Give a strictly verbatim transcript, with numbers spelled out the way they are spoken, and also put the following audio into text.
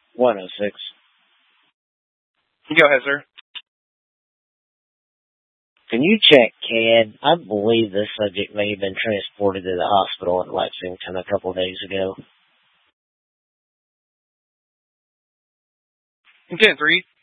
one oh six. Go ahead, sir. Can you check C A D? I believe this subject may have been transported to the hospital in Lexington a couple of days ago. ten three.